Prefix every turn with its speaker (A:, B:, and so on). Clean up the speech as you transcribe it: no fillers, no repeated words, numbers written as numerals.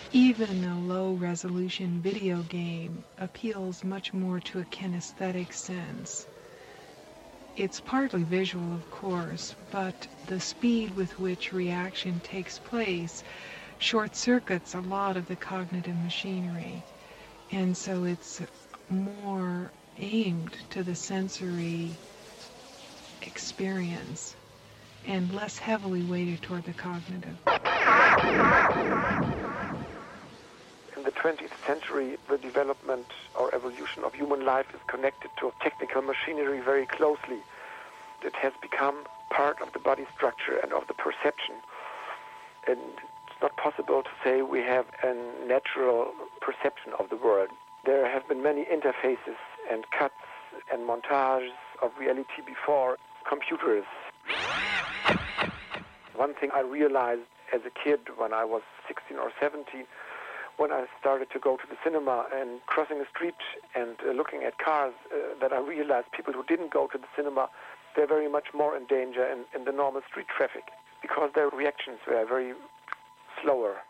A: Even a low-resolution video game appeals much more to a kinesthetic sense. It's partly visual, of course, but the speed with which reaction takes place short-circuits a lot of the cognitive machinery. And so it's more aimed to the sensory experience and less heavily weighted toward the cognitive.
B: In the 20th century, the development or evolution of human life is connected to technical machinery very closely. It has become part of the body structure and of the perception. And it's not possible to say we have a natural perception of the world. There have been many interfaces and cuts and montages of reality before computers. One thing I realized as a kid when I was 16 or 17, when I started to go to the cinema and crossing the street and looking at cars, that I realized people who didn't go to the cinema, they're very much more in danger in the normal street traffic because their reactions were very slower.